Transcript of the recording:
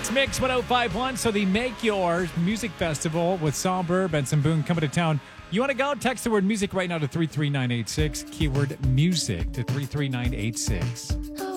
It's Mix 1051. So the Make Yours Music Festival with Saul Burr, Benson Boone coming to town. You want to go? Text the word music right now to 33986. Keyword music to 33986.